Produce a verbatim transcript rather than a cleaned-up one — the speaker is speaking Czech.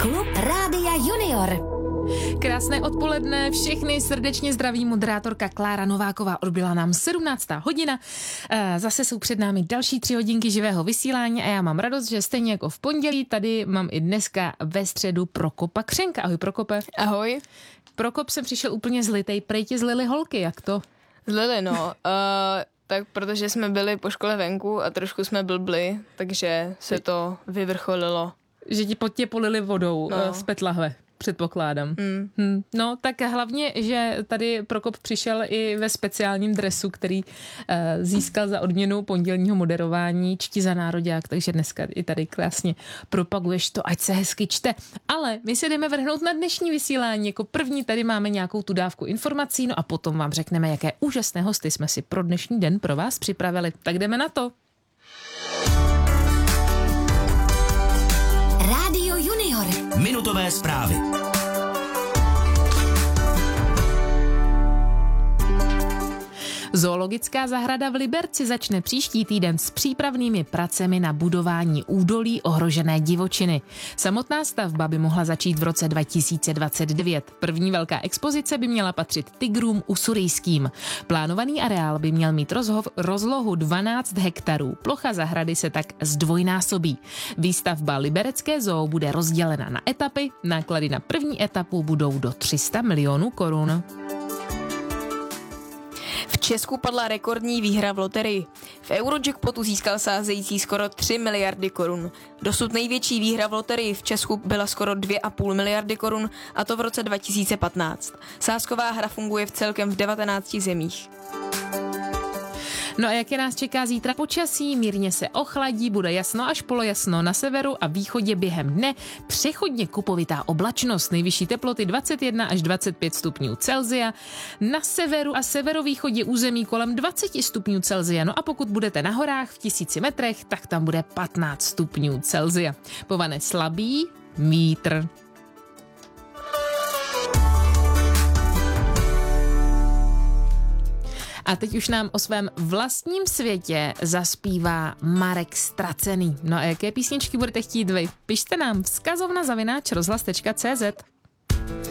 Klub Rádia Junior. Krásné odpoledne, všechny srdečně zdraví moderátorka Klára Nováková. Odbyla nám sedmnáctá hodina. Zase jsou před námi další tři hodinky živého vysílání a já mám radost, že stejně jako v pondělí tady mám i dneska ve středu Prokopa Křenka. Ahoj Prokope. Ahoj. Prokop jsem přišel úplně zlitej, prej ti zlili holky, jak to? Zlili, no. uh, tak protože jsme byli po škole venku a trošku jsme blbli, takže se to vyvrcholilo. Že ti pod tě polili vodou no. z petlahve. Předpokládám. Mm. Hmm. No, tak hlavně, že tady Prokop přišel i ve speciálním dresu, který uh, získal za odměnu pondělního moderování Čti za nároďák, takže dneska i tady krásně propaguješ to, ať se hezky čte. Ale my se jdeme vrhnout na dnešní vysílání. Jako první tady máme nějakou tu dávku informací, no a potom vám řekneme, jaké úžasné hosty jsme si pro dnešní den pro vás připravili. Tak jdeme na to. Rádio Junior. Minutové zprávy. Zoologická zahrada v Liberci začne příští týden s přípravnými pracemi na budování údolí ohrožené divočiny. Samotná stavba by mohla začít v roce dva tisíce dvacet devět. První velká expozice by měla patřit tigrům usurijským. Plánovaný areál by měl mít rozhov, rozlohu dvanáct hektarů. Plocha zahrady se tak zdvojnásobí. Výstavba Liberecké zoo bude rozdělena na etapy. Náklady na první etapu budou do tři sta milionů korun. V Česku padla rekordní výhra v loterii. V Eurojackpotu získal sázející skoro tři miliardy korun. Dosud největší výhra v loterii v Česku byla skoro dvě a půl miliardy korun, a to v roce dva tisíce patnáct. Sázková hra funguje v celkem v devatenácti zemích. No a jak je nás čeká zítra počasí? Mírně se ochladí, bude jasno až polojasno na severu a východě během dne. Přechodně kupovitá oblačnost, nejvyšší teploty dvacet jedna až dvacet pět stupňů Celsia. Na severu a severovýchodě území kolem dvacet stupňů Celsia. No a pokud budete na horách v tisíci metrech, tak tam bude patnáct stupňů Celsia. Povane slabý vítr. A teď už nám o svém vlastním světě zaspívá Marek Stracený. No a jaké písničky budete chtít vy? Pište nám vzkazovna zavináč rozhlas tečka cé zet.